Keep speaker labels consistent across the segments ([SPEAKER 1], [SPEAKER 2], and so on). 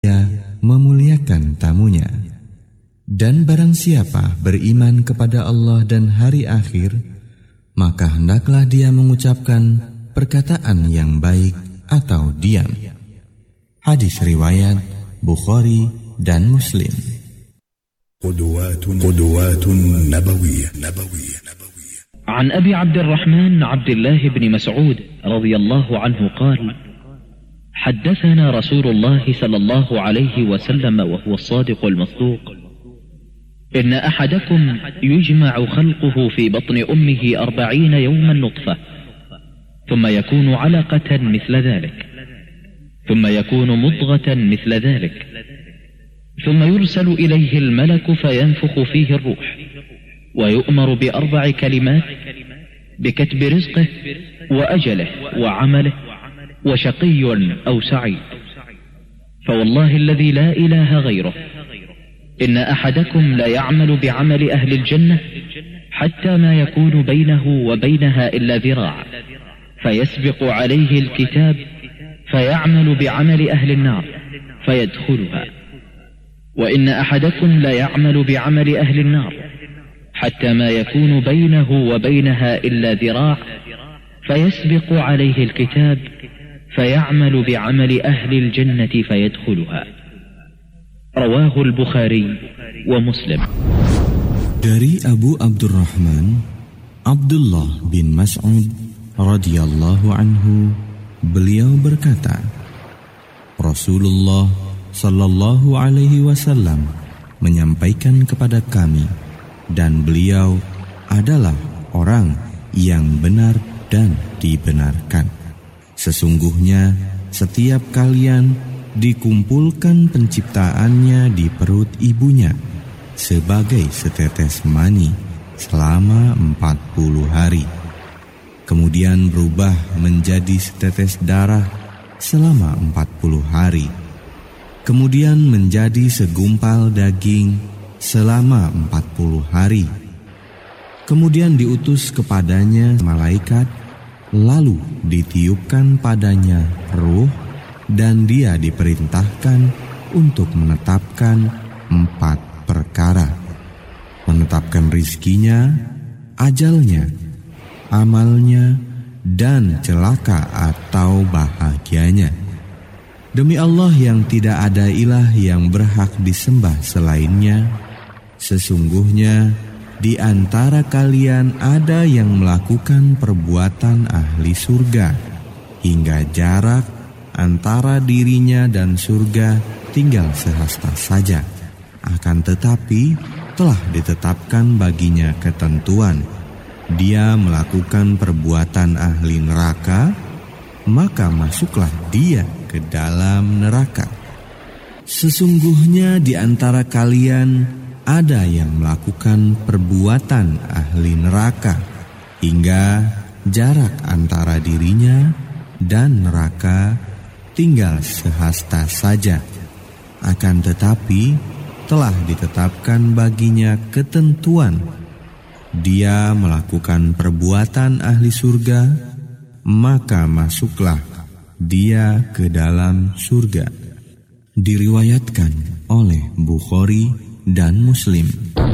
[SPEAKER 1] Dia memuliakan tamunya. Dan barang siapa beriman kepada Allah dan hari akhir, maka hendaklah dia mengucapkan perkataan yang baik atau diam. Hadis riwayat Bukhari dan Muslim.
[SPEAKER 2] قدوات نبوية.
[SPEAKER 3] عن أبي عبد الرحمن عبد الله بن مسعود رضي الله عنه قال: حدثنا رسول الله صلى الله عليه وسلم وهو الصادق المصدوق: إن أحدكم يجمع خلقه في بطن أمه 40 يوما نطفة، ثم يكون علقة مثل ذلك، ثم يكون مضغة مثل ذلك، ثم يرسل إليه الملك فينفخ فيه الروح، ويؤمر ب4 كلمات: بكتب رزقه وأجله وعمله وشقي أو سعيد. فوالله الذي لا إله غيره إن أحدكم لا يعمل بعمل أهل الجنة حتى ما يكون بينه وبينها إلا ذراع، فيسبق عليه الكتاب فيعمل بعمل أهل النار فيدخلها، وإن أحدكم لا يعمل بعمل أهل النار حتى ما يكون بينه وبينها إلا ذراع، فيسبق عليه الكتاب فيعمل بعمل أهل الجنة فيدخلها. رواه البخاري ومسلم.
[SPEAKER 1] Dari Abu Abdurrahman Abdullah bin Mas'ud radhiyallahu anhu, beliau berkata, Rasulullah sallallahu alaihi wasallam menyampaikan kepada kami, dan beliau adalah orang yang benar dan dibenarkan. Sesungguhnya setiap kalian dikumpulkan penciptaannya di perut ibunya sebagai setetes mani selama 40 hari. Kemudian berubah menjadi setetes darah selama 40 hari. Kemudian menjadi segumpal daging selama 40 hari. Kemudian diutus kepadanya malaikat, lalu ditiupkan padanya ruh, dan dia diperintahkan untuk menetapkan 4 perkara: menetapkan rizkinya, ajalnya, amalnya, dan celaka atau bahagianya. Demi Allah yang tidak ada ilah yang berhak disembah selainnya, sesungguhnya di antara kalian ada yang melakukan perbuatan ahli surga, hingga jarak antara dirinya dan surga tinggal sehasta saja. Akan tetapi telah ditetapkan baginya ketentuan. Dia melakukan perbuatan ahli neraka, maka masuklah dia ke dalam neraka. Sesungguhnya di antara kalian ada yang melakukan perbuatan ahli neraka, hingga jarak antara dirinya dan neraka tinggal sehasta saja. Akan tetapi telah ditetapkan baginya ketentuan. Dia melakukan perbuatan ahli surga, maka masuklah dia ke dalam surga. Diriwayatkan oleh Bukhari dan Muslim.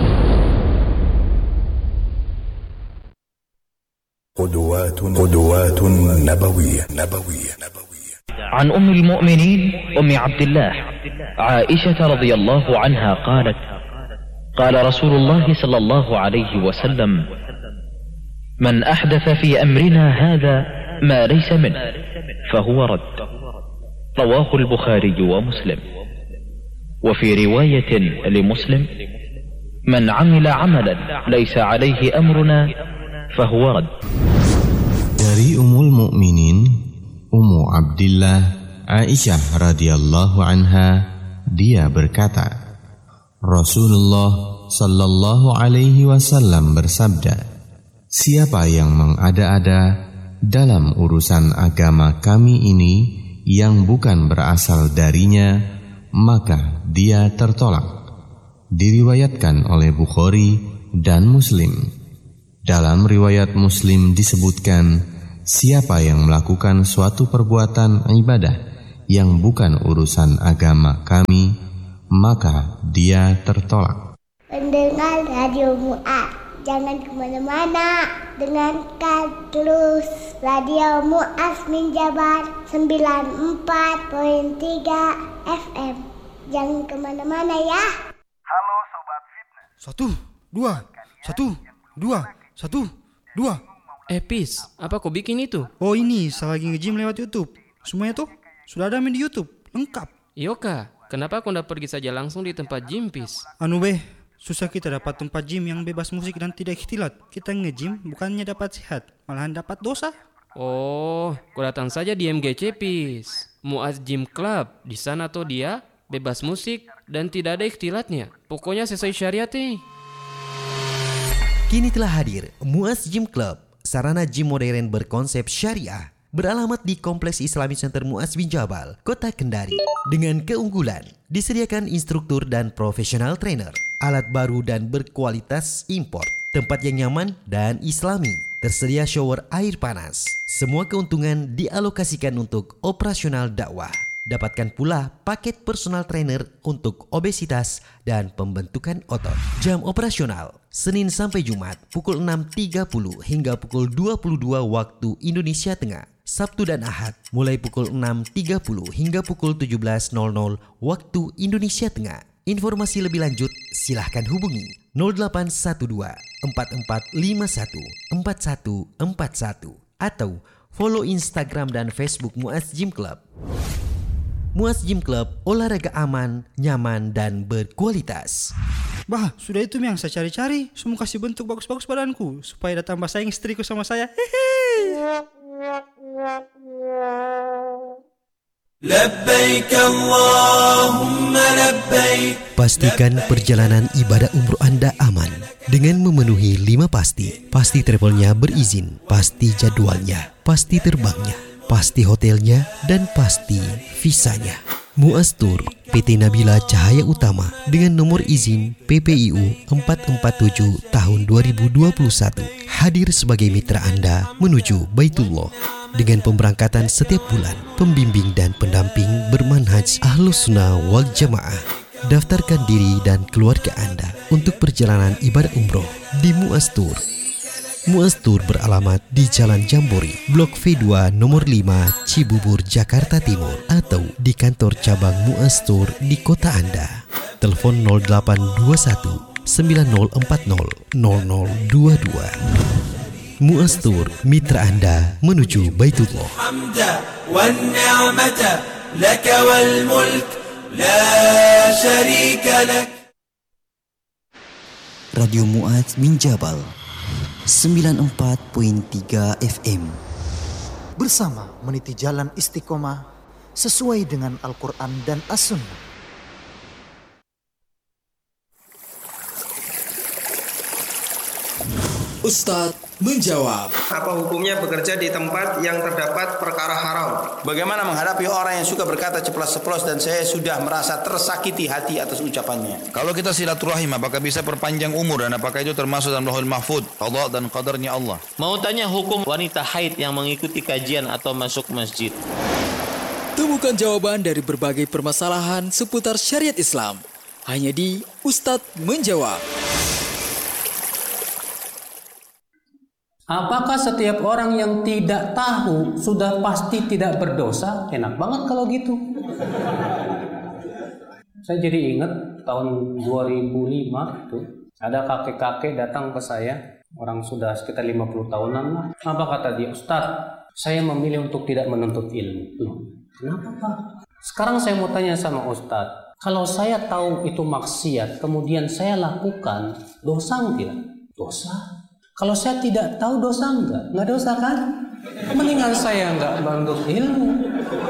[SPEAKER 2] قدوات نبوية.
[SPEAKER 3] عن أم المؤمنين أم عبد الله عائشة رضي الله عنها قالت: قال رسول الله صلى الله عليه وسلم: من أحدث في أمرنا هذا ما ليس منه فهو رد. رواه البخاري ومسلم. وفي رواية لمسلم: من عمل عملا ليس عليه أمرنا فهو رد.
[SPEAKER 1] Dari Ummul Mukminin Ummu Abdillah Aisyah radhiyallahu anha, dia berkata, Rasulullah sallallahu alaihi wasallam bersabda, siapa yang mengada-ada dalam urusan agama kami ini yang bukan berasal darinya, maka dia tertolak. Diriwayatkan oleh Bukhari dan Muslim. Dalam riwayat Muslim disebutkan, siapa yang melakukan suatu perbuatan ibadah yang bukan urusan agama kami, maka dia tertolak.
[SPEAKER 4] Pendengar Radio Mu'ad, jangan kemana-mana, dengarkan terus Radio Mu'az Minjabar 94.3 FM. Jangan kemana-mana ya.
[SPEAKER 5] Halo Sobat Fitness. 1, 2, 1, 2.
[SPEAKER 6] Pis, apa kau bikin itu?
[SPEAKER 5] Oh ini, saya lagi nge-gym lewat YouTube. Semuanya tuh sudah ada di YouTube, lengkap.
[SPEAKER 6] Yoka, kenapa kau ndak pergi saja langsung di tempat gym, Pis?
[SPEAKER 5] Susah kita dapat tempat gym yang bebas musik dan tidak ikhtilat. Kita nge-gym bukannya dapat sehat, malahan dapat dosa.
[SPEAKER 6] Oh, kau datang saja di MGC, Pis. Mu'az Gym Club, di sana tuh dia bebas musik dan tidak ada ikhtilatnya. Pokoknya sesuai syariat nih.
[SPEAKER 7] Kini telah hadir Mu'az Gym Club, sarana gym modern berkonsep syariah. Beralamat di Kompleks Islamic Center Mu'az bin Jabal, Kota Kendari. Dengan keunggulan, disediakan instruktur dan profesional trainer, alat baru dan berkualitas import, tempat yang nyaman dan islami, tersedia shower air panas. Semua keuntungan dialokasikan untuk operasional dakwah. Dapatkan pula paket personal trainer untuk obesitas dan pembentukan otot. Jam operasional Senin sampai Jumat pukul 6.30 hingga pukul 22 waktu Indonesia Tengah. Sabtu dan Ahad mulai pukul 6.30 hingga pukul 17.00 waktu Indonesia Tengah. Informasi lebih lanjut silahkan hubungi 0812 4451 4141 atau follow Instagram dan Facebook Mu'az Gym Club. Mu'az Gym Club, olahraga aman, nyaman, dan berkualitas.
[SPEAKER 5] Bah, sudah itu yang saya cari-cari. Semua kasih bentuk bagus-bagus badanku supaya datang sayang istriku sama saya.
[SPEAKER 8] Labbaik Allahumma labbaik.
[SPEAKER 7] Pastikan perjalanan ibadah umroh Anda aman dengan memenuhi 5 pasti. Pasti travelnya berizin, pasti jadwalnya, pasti terbangnya, pasti hotelnya, dan pasti visanya. Mu'az Tour PT Nabila Cahaya Utama dengan nomor izin PPIU 447 tahun 2021 hadir sebagai mitra Anda menuju Baitullah dengan pemberangkatan setiap bulan, pembimbing dan pendamping bermanhaj Ahlus Sunnah wal Jamaah. Daftarkan diri dan keluarga Anda untuk perjalanan ibadah umroh di Mu'az Tour. Mu'az Tour beralamat di Jalan Jambori, Blok V2 nomor 5, Cibubur, Jakarta Timur, atau di kantor cabang Mu'az Tour di kota Anda. Telepon 0821 9040 0022. Mu'az Tour, mitra Anda menuju Baitullah.
[SPEAKER 8] Hamda wan ni'mata laka wal mulk la syarika lak.
[SPEAKER 9] Radio Mu'az bin Jabal 94.3 FM.
[SPEAKER 10] Bersama meniti jalan istiqomah sesuai dengan Al-Quran dan As-Sunnah.
[SPEAKER 8] Ustadz menjawab.
[SPEAKER 11] Apa hukumnya bekerja di tempat yang terdapat perkara haram?
[SPEAKER 12] Bagaimana menghadapi orang yang suka berkata ceplas-ceplos dan saya sudah merasa tersakiti hati atas ucapannya?
[SPEAKER 13] Kalau kita silaturahim, apakah bisa perpanjang umur dan apakah itu termasuk dalam Lauhul Mahfuz, qada dan qadarnya Allah?
[SPEAKER 14] Mau tanya hukum wanita haid yang mengikuti kajian atau masuk masjid?
[SPEAKER 15] Temukan jawaban dari berbagai permasalahan seputar syariat Islam hanya di Ustadz Menjawab.
[SPEAKER 16] Apakah setiap orang yang tidak tahu sudah pasti tidak berdosa? Enak banget kalau gitu. Saya jadi ingat tahun 2005 itu ada kakek-kakek datang ke saya, orang sudah sekitar 50 tahunan lah. Apa kata dia? Ustadz, saya memilih untuk tidak menuntut ilmu. Loh, kenapa Pak? Sekarang saya mau tanya sama Ustadz, kalau saya tahu itu maksiat, kemudian saya lakukan, dosa enggak? Dosa. Kalau saya tidak tahu, dosa enggak? Enggak dosa kan? Mendingan saya enggak menuntut ilmu.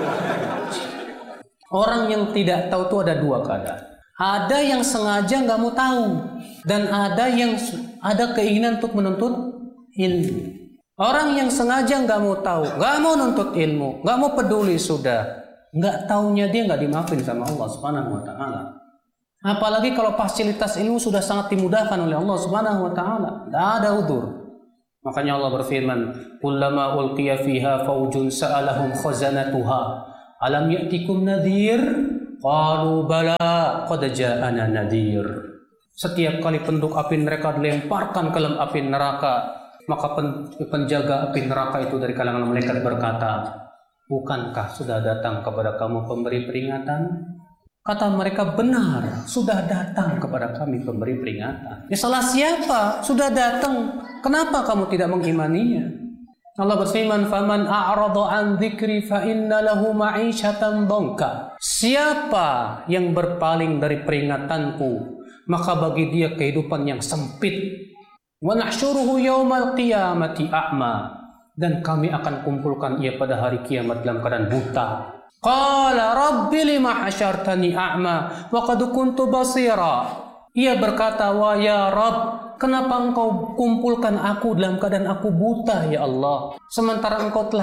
[SPEAKER 16] Orang yang tidak tahu itu ada dua keadaan. Ada yang sengaja enggak mau tahu, dan ada yang ada keinginan untuk menuntut ilmu. Orang yang sengaja enggak mau tahu, enggak mau nuntut ilmu, enggak mau peduli sudah, enggak taunya dia enggak dimaafin sama Allah Subhanahu wa taala. Apalagi kalau fasilitas ilmu sudah sangat dimudahkan oleh Allah Subhanahu wa taala, tidak ada udzur. Makanya Allah berfirman, "Kullama ulqiya fiha faujun sa'alahum khazanatuha Alam ya'tikum nadhir? Qalu bala qad ja'ana nadhir. Setiap kali penduduk api neraka dilemparkan ke dalam api neraka, maka penjaga api neraka itu dari kalangan malaikat berkata, bukankah sudah datang kepada kamu pemberi peringatan? Kata mereka, benar, sudah datang kepada kami pemberi peringatan. Ya salah siapa? Sudah datang. Kenapa kamu tidak mengimaninya? Allah berfirman, "Faman a'rada 'an dzikri fa inna lahu ma'isyatan dhanka." Siapa yang berpaling dari peringatanku, maka bagi dia kehidupan yang sempit. Wa nahsyuruhu yaumal qiyamati a'ma. Dan kami akan kumpulkan ia pada hari kiamat dalam keadaan buta. Qala rabbi lima hasyartani a'ma wa qad kuntu basira. Ia berkata, "Wa ya Rabb, kenapa engkau kumpulkan aku dalam keadaan aku buta ya Allah? Sementara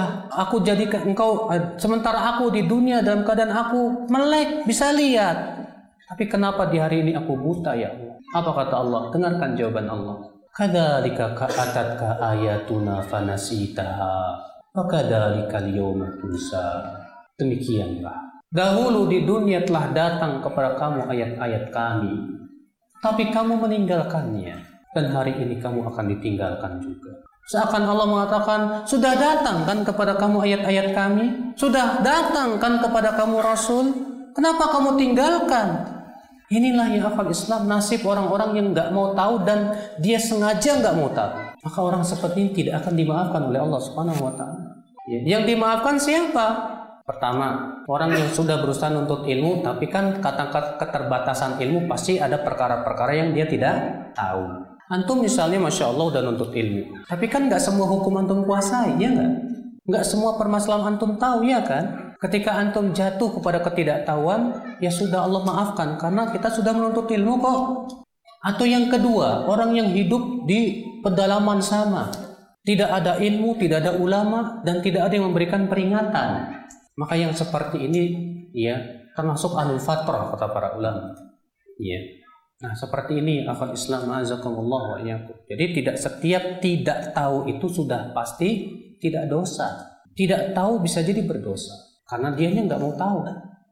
[SPEAKER 16] sementara aku di dunia dalam keadaan aku melek, bisa lihat. Tapi kenapa di hari ini aku buta ya Allah?" Apa kata Allah? Dengarkan jawaban Allah. Kadzalika ka'atatka ayatuna fanasitaha wa kadzalika al-yawma tunsa. Demikianlah. Dahulu di dunia telah datang kepada kamu ayat-ayat kami, tapi kamu meninggalkannya, dan hari ini kamu akan ditinggalkan juga. Seakan Allah mengatakan, sudah datang kan kepada kamu ayat-ayat kami, sudah datang kan kepada kamu Rasul, kenapa kamu tinggalkan? Inilah yang akal Islam, nasib orang-orang yang nggak mau tahu dan dia sengaja nggak mau tahu. Maka orang seperti ini tidak akan dimaafkan oleh Allah Subhanahu Wa Taala. Yang dimaafkan siapa? Pertama, orang yang sudah berusaha nuntut ilmu, tapi kan kata-kata keterbatasan ilmu pasti ada perkara-perkara yang dia tidak tahu. Antum misalnya Masya Allah udah nuntut ilmu, tapi kan nggak semua hukum antum kuasai, ya nggak? Nggak semua permasalahan antum tahu, ya kan? Ketika antum jatuh kepada ketidaktahuan, ya sudah Allah maafkan, karena kita sudah menuntut ilmu kok. Atau yang kedua, orang yang hidup di pedalaman sana, tidak ada ilmu, tidak ada ulama, dan tidak ada yang memberikan peringatan. Maka yang seperti ini ya termasuk ahlul fatrah kata para ulama. Ya. Nah, seperti ini akal Islam azakumullah wa iyyakum. Jadi tidak setiap tidak tahu itu sudah pasti tidak dosa. Tidak tahu bisa jadi berdosa karena dianya enggak mau tahu.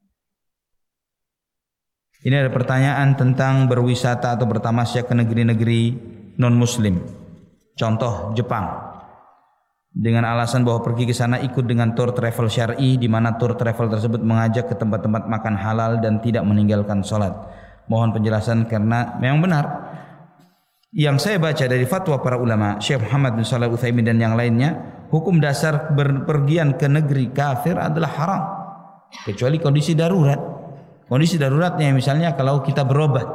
[SPEAKER 13] Ini ada pertanyaan tentang berwisata atau bertamasya ke negeri-negeri non muslim. Contoh Jepang. Dengan alasan bahwa pergi ke sana ikut dengan tour travel syar'i, di mana tour travel tersebut mengajak ke tempat-tempat makan halal dan tidak meninggalkan sholat. Mohon penjelasan karena memang benar. Yang saya baca dari fatwa para ulama, Syekh Muhammad bin Shalih Al-Utsaimin dan yang lainnya, hukum dasar berpergian ke negeri kafir adalah haram, kecuali kondisi darurat. Kondisi daruratnya misalnya kalau kita berobat,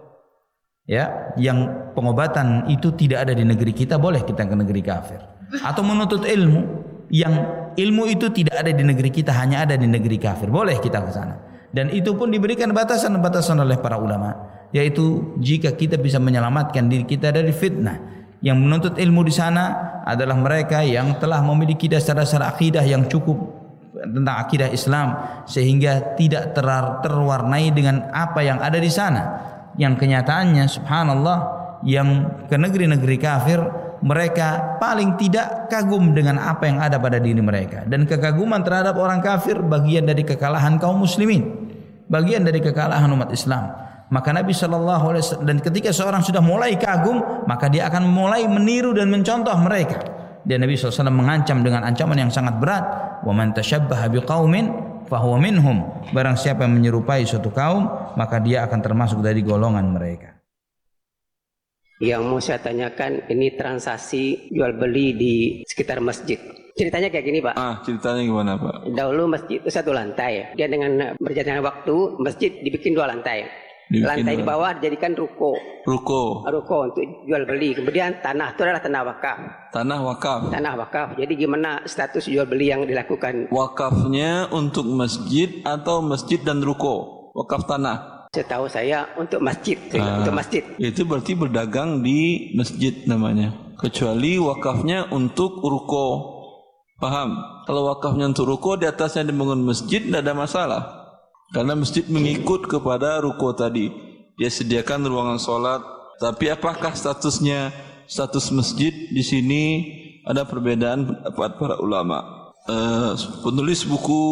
[SPEAKER 13] ya, yang pengobatan itu tidak ada di negeri kita, boleh kita ke negeri kafir. Atau menuntut ilmu yang ilmu itu tidak ada di negeri kita, hanya ada di negeri kafir, boleh kita ke sana. Dan itu pun diberikan batasan-batasan oleh para ulama, yaitu jika kita bisa menyelamatkan diri kita dari fitnah. Yang menuntut ilmu di sana adalah mereka yang telah memiliki dasar-dasar akidah yang cukup tentang akidah Islam, sehingga tidak terwarnai dengan apa yang ada di sana. Yang kenyataannya subhanallah, yang ke negeri-negeri kafir, mereka paling tidak kagum dengan apa yang ada pada diri mereka, dan kekaguman terhadap orang kafir bagian dari kekalahan kaum muslimin, bagian dari kekalahan umat Islam. Maka Nabi SAW, dan ketika seorang sudah mulai kagum, maka dia akan mulai meniru dan mencontoh mereka. Dan Nabi SAW mengancam dengan ancaman yang sangat berat, wa man tashabbaha biqaumin fahuwa minhum. Barang siapa yang menyerupai suatu kaum, maka dia akan termasuk dari golongan mereka.
[SPEAKER 17] Yang mau saya tanyakan, ini transaksi jual beli di sekitar masjid. Ceritanya kayak gini, Pak.
[SPEAKER 13] Ceritanya gimana, Pak?
[SPEAKER 17] Dahulu masjid itu 1 lantai. Dia dengan berjalannya waktu, masjid dibikin 2 lantai. Lantai di bawah dijadikan ruko. Ruko untuk jual beli. Kemudian tanah itu adalah tanah wakaf. Tanah wakaf. Jadi gimana status jual beli yang dilakukan?
[SPEAKER 18] Wakafnya untuk masjid atau masjid dan ruko? Wakaf tanah.
[SPEAKER 17] Setahu saya untuk masjid, untuk masjid.
[SPEAKER 18] Itu berarti berdagang di masjid namanya. Kecuali wakafnya untuk ruko. Paham? Kalau wakafnya untuk ruko, di atasnya dibangun masjid, tidak ada masalah. Karena masjid mengikut kepada ruko tadi. Dia sediakan ruangan sholat. Tapi apakah statusnya status masjid di sini? Ada perbedaan pendapat para ulama. Penulis buku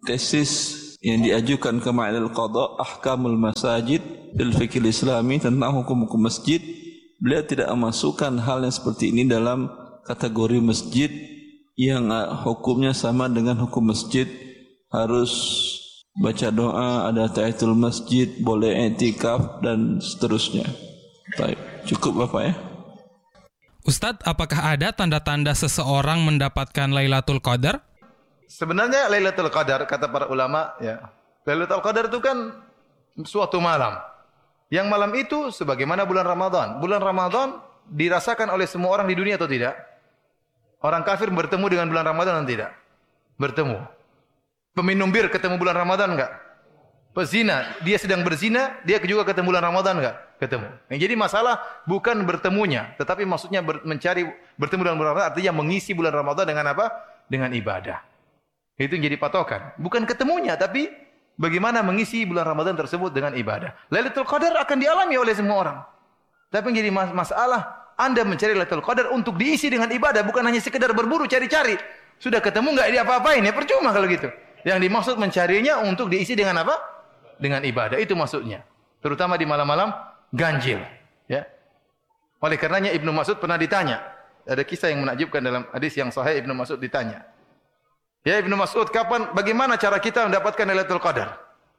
[SPEAKER 18] tesis yang diajukan ke Ma'ilil Qadha Ahkamul Masajid fil Fiqhil Islami tentang hukum-hukum masjid. Beliau tidak memasukkan hal yang seperti ini dalam kategori masjid yang hukumnya sama dengan hukum masjid, harus baca doa, ada tahiyatul masjid, boleh i'tikaf dan seterusnya. Baik, cukup Bapak ya.
[SPEAKER 19] Ustadz, apakah ada tanda-tanda seseorang mendapatkan Lailatul Qadar?
[SPEAKER 20] Sebenarnya Lailatul Qadar, kata para ulama, ya, Lailatul Qadar itu kan suatu malam. Yang malam itu sebagaimana bulan Ramadan. Bulan Ramadan dirasakan oleh semua orang di dunia atau tidak? Orang kafir bertemu dengan bulan Ramadan atau tidak? Bertemu. Peminum bir ketemu bulan Ramadan enggak? Pezina, dia sedang berzina, dia juga ketemu bulan Ramadan enggak? Ketemu. Nah, jadi masalah bukan bertemunya, tetapi maksudnya mencari bertemu dengan bulan Ramadan artinya mengisi bulan Ramadan dengan apa? Dengan ibadah. Itu yang jadi patokan. Bukan ketemunya, tapi bagaimana mengisi bulan Ramadan tersebut dengan ibadah. Lailatul Qadar akan dialami oleh semua orang. Tapi yang jadi masalah, Anda mencari Lailatul Qadar untuk diisi dengan ibadah, bukan hanya sekedar berburu cari-cari. Sudah ketemu enggak dia apa-apain, ya percuma kalau gitu. Yang dimaksud mencarinya untuk diisi dengan apa? Dengan ibadah. Itu maksudnya. Terutama di malam-malam ganjil. Ya. Oleh karenanya Ibnu Mas'ud pernah ditanya. Ada kisah yang menakjubkan dalam hadis yang sahih. Ibnu Mas'ud ditanya. Ya Ibnu Mas'ud, bagaimana cara kita mendapatkan Lailatul Qadar?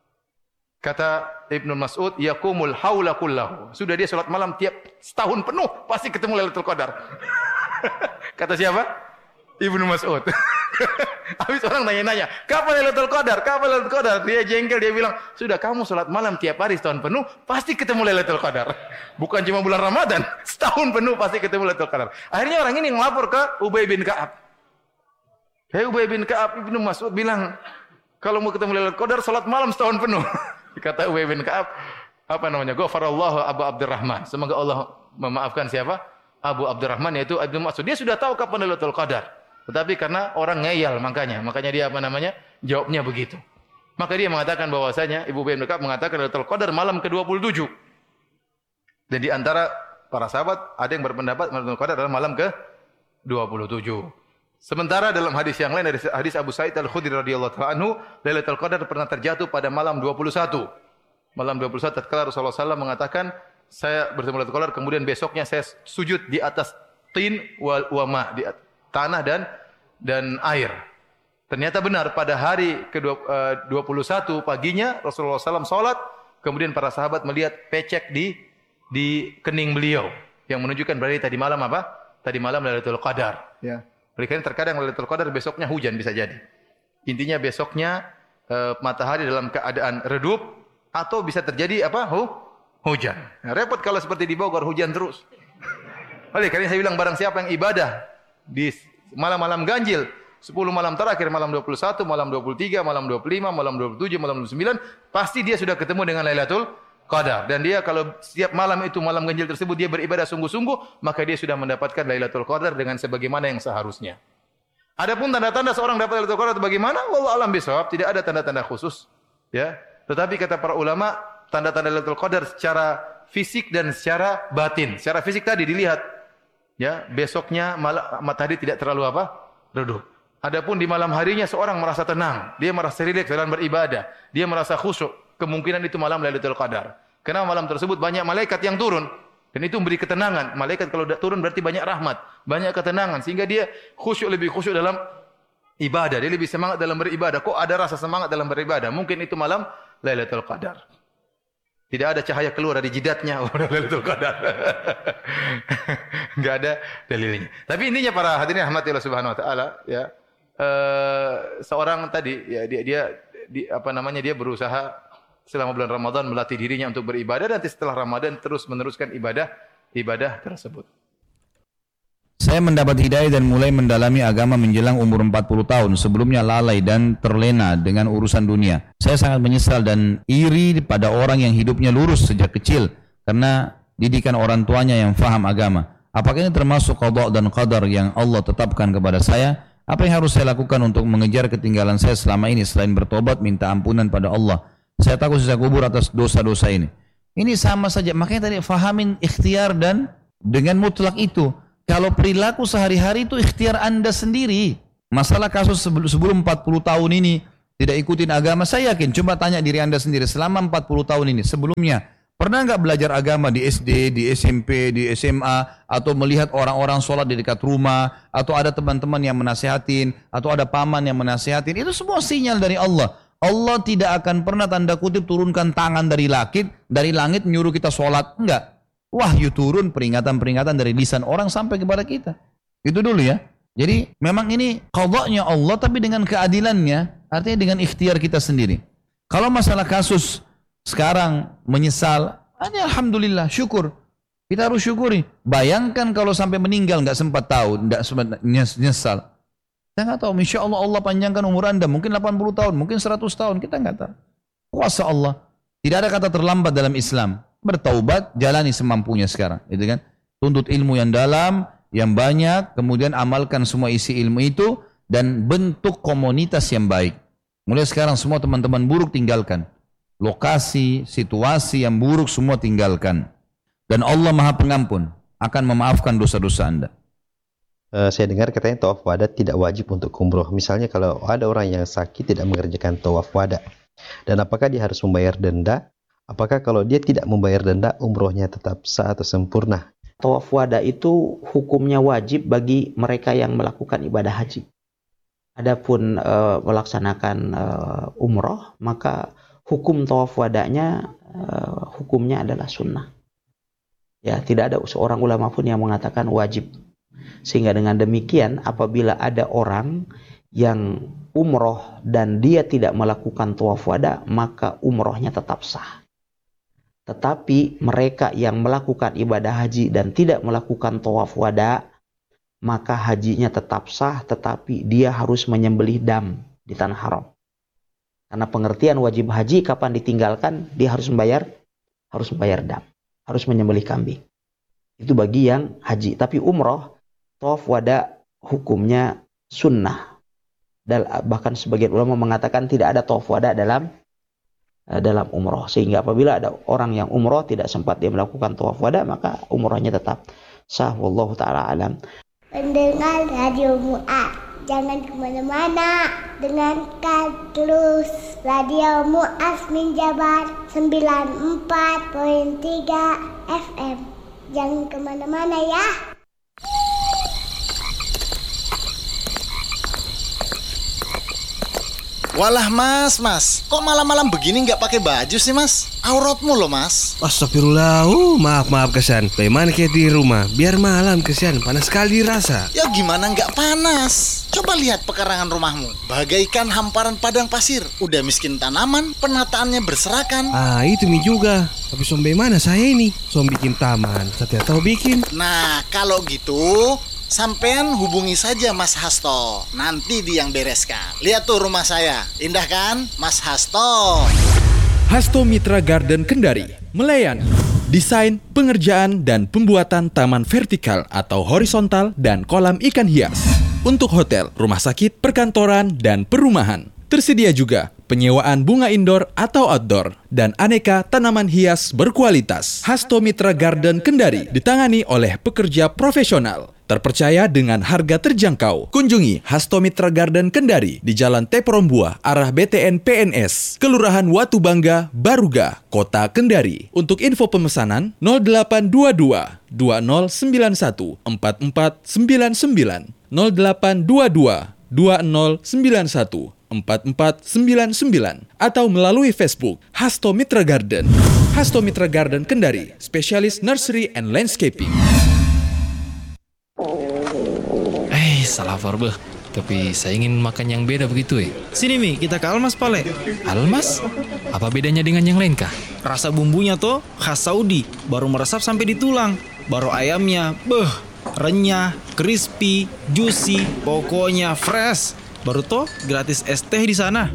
[SPEAKER 20] Kata Ibnu Mas'ud, yaqumul haula kullahu. Sudah dia salat malam tiap setahun penuh pasti ketemu Lailatul Qadar. Kata siapa? Ibnu Mas'ud. Habis orang nanya-nanya, kapan Lailatul Qadar? Kapan Lailatul Qadar? Dia jengkel, dia bilang, sudah kamu salat malam tiap hari setahun penuh pasti ketemu Lailatul Qadar. Bukan cuma bulan Ramadan, setahun penuh pasti ketemu Lailatul Qadar. Akhirnya orang ini ngelapor ke Ubay bin Ka'ab. Ubay bin Ka'ab, Ibnu Mas'ud bilang, kalau mau ketemu Lailatul Qadar salat malam setahun penuh. Kata Ubay bin Ka'ab, apa namanya? Ghafarallahu Abu Abdurrahman. Semoga Allah memaafkan siapa? Abu Abdurrahman, yaitu Ibnu Mas'ud. Dia sudah tahu kapan Lailatul Qadar. Tetapi karena orang ngeyel makanya dia apa namanya? Jawabnya begitu. Maka dia mengatakan bahwasanya Ubay bin Ka'ab mengatakan Lailatul Qadar malam ke-27. Dan di antara para sahabat ada yang berpendapat Lailatul Qadar adalah malam ke-27. Sementara dalam hadis yang lain, dari hadis Abu Sa'id Al-Khudri radhiyallahu anhu, Lailatul Qadar pernah terjatuh pada malam 21. Malam 21 tatkala Rasulullah SAW mengatakan, saya bertemu Lailatul Qadar, kemudian besoknya saya sujud di atas tin wal ma, di tanah dan air. Ternyata benar pada hari ke-21 paginya Rasulullah SAW salat, kemudian para sahabat melihat pecek di kening beliau yang menunjukkan berarti tadi malam apa? Tadi malam Lailatul Qadar, ya. Karena terkadang Lailatul Qadar besoknya hujan bisa jadi. Intinya besoknya matahari dalam keadaan redup atau bisa terjadi apa? Hujan. Nah, repot kalau seperti di Bogor hujan terus. Oleh karena saya bilang barang siapa yang ibadah di malam-malam ganjil, 10 malam terakhir, malam 21, malam 23, malam 25, malam 27, malam 29, pasti dia sudah ketemu dengan Lailatul Qadar. Dan dia kalau setiap malam itu, malam ganjil tersebut dia beribadah sungguh-sungguh, maka dia sudah mendapatkan Lailatul Qadar dengan sebagaimana yang seharusnya. Adapun tanda-tanda seorang dapat Lailatul Qadar bagaimana? Wallahu a'lam bishawab, tidak ada tanda-tanda khusus, ya. Tetapi kata para ulama, tanda-tanda Lailatul Qadar secara fisik dan secara batin. Secara fisik tadi dilihat, ya, besoknya matahari tidak terlalu apa? Redup. Adapun di malam harinya seorang merasa tenang, dia merasa rileks dalam beribadah, dia merasa khusyuk. Kemungkinan itu malam Lailatul Qadar. Karena malam tersebut banyak malaikat yang turun. Dan itu memberi ketenangan. Malaikat kalau turun berarti banyak rahmat, banyak ketenangan. Sehingga dia lebih khusyuk dalam ibadah. Dia lebih semangat dalam beribadah. Kok ada rasa semangat dalam beribadah? Mungkin itu malam Lailatul Qadar. Tidak ada cahaya keluar dari jidatnya. Lailatul Qadar. Enggak ada dalilnya. Tapi intinya para hadirin rahmati Allah Subhanahu wa taala, ya. Seorang tadi ya dia berusaha selama bulan Ramadan melatih dirinya untuk beribadah, nanti setelah Ramadan terus meneruskan ibadah tersebut.
[SPEAKER 13] Saya mendapat hidayah dan mulai mendalami agama menjelang umur 40 tahun. Sebelumnya lalai dan terlena dengan urusan dunia. Saya sangat menyesal dan iri pada orang yang hidupnya lurus sejak kecil karena didikan orang tuanya yang faham agama. Apakah ini termasuk qada dan qadar yang Allah tetapkan kepada saya? Apa yang harus saya lakukan untuk mengejar ketinggalan saya selama ini selain bertobat minta ampunan pada Allah? Saya takut sisa kubur atas dosa-dosa ini. Ini sama saja. Makanya tadi fahamin ikhtiar dan dengan mutlak itu. Kalau perilaku sehari-hari itu ikhtiar Anda sendiri. Masalah kasus sebelum 40 tahun ini, tidak ikutin agama, saya yakin, coba tanya diri Anda sendiri selama 40 tahun ini, sebelumnya, pernah nggak belajar agama di SD, di SMP, di SMA, atau melihat orang-orang sholat di dekat rumah, atau ada teman-teman yang menasehatin, atau ada paman yang menasehatin, itu semua sinyal dari Allah. Allah tidak akan pernah tanda kutip turunkan tangan dari langit menyuruh kita sholat, enggak. Wahyu turun, peringatan-peringatan dari lisan orang sampai kepada kita. Itu dulu ya. Jadi memang ini qadanya Allah tapi dengan keadilannya, artinya dengan ikhtiar kita sendiri. Kalau masalah kasus sekarang menyesal, alhamdulillah, syukur. Kita harus syukuri. Bayangkan kalau sampai meninggal nggak sempat tahu, nggak sempat nyesal. Kita nggak tahu. Insya Allah Allah panjangkan umur Anda, mungkin 80 tahun, mungkin 100 tahun, kita nggak tahu. Kuasa Allah. Tidak ada kata terlambat dalam Islam. Bertaubat, jalani semampunya sekarang, gitu kan? Tuntut ilmu yang dalam, yang banyak, kemudian amalkan semua isi ilmu itu dan bentuk komunitas yang baik. Mulai sekarang semua teman-teman buruk tinggalkan. Lokasi, situasi yang buruk semua tinggalkan. Dan Allah Maha Pengampun akan memaafkan dosa-dosa Anda.
[SPEAKER 21] Saya dengar katanya tawaf wada tidak wajib untuk umroh. Misalnya kalau ada orang yang sakit tidak mengerjakan tawaf wada. Dan apakah dia harus membayar denda? Apakah kalau dia tidak membayar denda umrohnya tetap sah atau sempurna?
[SPEAKER 22] Tawaf wada itu hukumnya wajib bagi mereka yang melakukan ibadah haji. Adapun melaksanakan umroh, maka hukum tawaf wadanya hukumnya adalah sunnah. Ya, tidak ada seorang ulama pun yang mengatakan wajib. Sehingga dengan demikian apabila ada orang yang umroh dan dia tidak melakukan tawaf wada, maka umrohnya tetap sah. Tetapi mereka yang melakukan ibadah haji dan tidak melakukan tawaf wada, maka hajinya tetap sah, tetapi dia harus menyembelih dam di tanah haram. Karena pengertian wajib haji kapan ditinggalkan, dia harus membayar dam, harus menyembelih kambing. Itu bagi yang haji. Tapi umroh, tawaf wada hukumnya sunnah. Dan bahkan sebagian ulama mengatakan tidak ada tawaf wada dalam umroh. Sehingga apabila ada orang yang umroh tidak sempat dia melakukan tawaf wada, maka umrohnya tetap sah. Wallahu ta'ala alam.
[SPEAKER 4] Pendengar Radio Mu'ad, jangan kemana-mana, dengarkan terus Radio Mu'ad min Jabal 94.3 FM. Jangan kemana-mana ya.
[SPEAKER 10] Walah mas, kok malam-malam begini nggak pakai baju sih mas? Auratmu loh mas.
[SPEAKER 23] Astagfirullah, maaf Kesan. Bagaimana kayak di rumah? Biar malam Kesan, panas sekali rasa.
[SPEAKER 10] Ya gimana nggak panas? Coba lihat pekarangan rumahmu, bagaikan hamparan padang pasir. Udah miskin tanaman, penataannya berserakan.
[SPEAKER 23] Itu mi juga. Tapi bagaimana saya ini? Bikin taman, saya tahu bikin.
[SPEAKER 10] Nah, kalau gitu sampean hubungi saja Mas Hasto. Nanti dia yang bereskan. Lihat tuh rumah saya. Indah kan, Mas Hasto?
[SPEAKER 24] Hasto Mitra Garden Kendari melayani desain, pengerjaan, dan pembuatan taman vertikal atau horizontal dan kolam ikan hias untuk hotel, rumah sakit, perkantoran, dan perumahan. Tersedia juga penyewaan bunga indoor atau outdoor dan aneka tanaman hias berkualitas. Hasto Mitra Garden Kendari ditangani oleh pekerja profesional, terpercaya dengan harga terjangkau. Kunjungi Hasto Mitra Garden Kendari di Jalan Teprombua, arah BTN PNS, Kelurahan Watu Bangga, Baruga, Kota Kendari. Untuk info pemesanan 0822 2091 4499 0822 2091 4499 atau melalui Facebook Hasto Mitra Garden. Hasto Mitra Garden Kendari, spesialis nursery and landscaping.
[SPEAKER 25] Salah Farbeh, tapi saya ingin makan yang beda begitu
[SPEAKER 26] Sini Mi, kita ke Almas Pale.
[SPEAKER 25] Almas? Apa bedanya dengan yang lain kah?
[SPEAKER 26] Rasa bumbunya tuh khas Saudi, baru meresap sampai di tulang. Baru ayamnya, renyah, crispy, juicy, pokoknya fresh. Baru tuh gratis es teh di sana.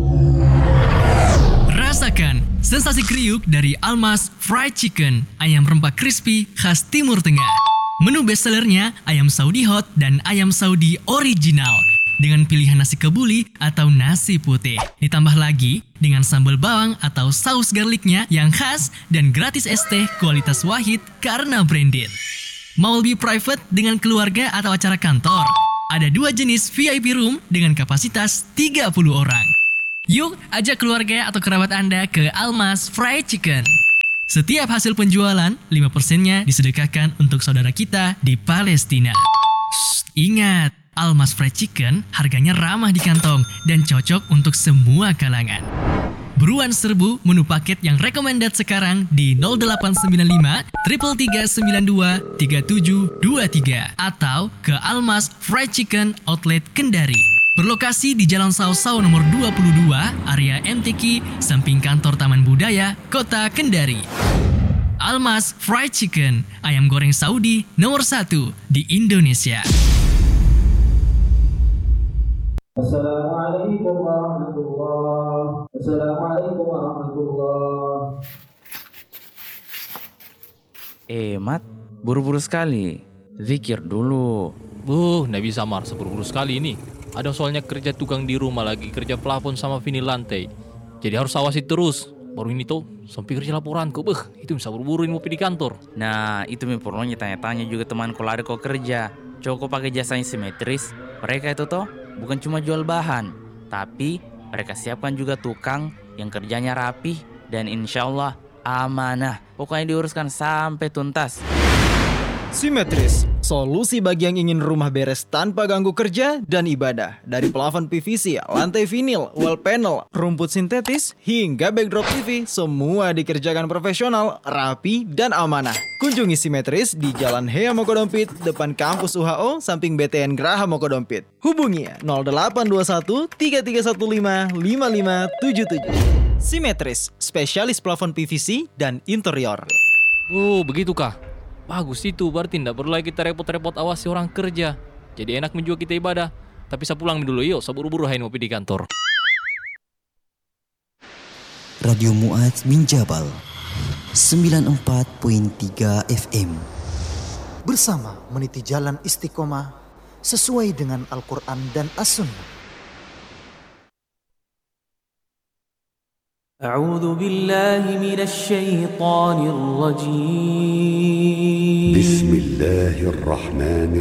[SPEAKER 27] Rasakan sensasi kriuk dari Almas Fried Chicken, ayam rempah crispy khas Timur Tengah. Menu bestsellernya ayam Saudi Hot dan ayam Saudi Original dengan pilihan nasi kebuli atau nasi putih. Ditambah lagi dengan sambal bawang atau saus garlicnya yang khas dan gratis es teh kualitas wahid karena branded. Mau lebih private dengan keluarga atau acara kantor? Ada 2 jenis VIP room dengan kapasitas 30 orang. Yuk, ajak keluarga atau kerabat Anda ke Almas Fried Chicken. Setiap hasil penjualan, 5%-nya disedekahkan untuk saudara kita di Palestina. Ingat, Almas Fried Chicken harganya ramah di kantong dan cocok untuk semua kalangan. Buruan serbu menu paket yang recommended sekarang di 0895 33392 3723 atau ke Almas Fried Chicken Outlet Kendari. Berlokasi di Jalan Sausau nomor 22, area MTQ, samping kantor Taman Budaya, Kota Kendari. Almas Fried Chicken, ayam goreng Saudi nomor 1 di Indonesia.
[SPEAKER 1] Assalamualaikum warahmatullahi wabarakatuh. Assalamualaikum warahmatullahi.
[SPEAKER 2] Mat, buru-buru sekali. Zikir dulu.
[SPEAKER 25] Nggak bisa Mar, seburu-buru sekali ini. Ada soalnya kerja tukang di rumah lagi, kerja plafon sama vinil lantai. Jadi harus awasi terus. Baru ini tuh, sampai kerja laporanku. Itu bisa buru-buruin ngopi di kantor.
[SPEAKER 2] Nah, itu perlunya tanya-tanya juga temanku lari kok kerja. Coba pakai jasanya simetris. Mereka itu toh bukan cuma jual bahan, tapi mereka siapkan juga tukang yang kerjanya rapih dan insya Allah amanah. Pokoknya diuruskan sampai tuntas.
[SPEAKER 26] Simetris, solusi bagi yang ingin rumah beres tanpa ganggu kerja dan ibadah. Dari plafon PVC, lantai vinil, wall panel, rumput sintetis, hingga backdrop TV, semua dikerjakan profesional, rapi, dan amanah. Kunjungi Simetris di Jalan Hea Mokodompit, depan kampus UHO, samping BTN Graha Mokodompit. Hubungi 0821 3315 5577. Simetris, spesialis plafon PVC dan interior.
[SPEAKER 25] Begitukah? Bagus itu, berarti tidak perlu lagi kita repot-repot awasi orang kerja. Jadi enak juga kita ibadah. Tapi saya pulang dulu yuk, saya buru-buru hain ngopi di kantor.
[SPEAKER 3] Radio Mu'adz bin Jabal 94.3 FM. Bersama meniti jalan istiqomah sesuai dengan Al-Quran dan As-Sunnah.
[SPEAKER 5] أعوذ بالله من الشيطان الرجيم
[SPEAKER 6] بسم الله الرحمن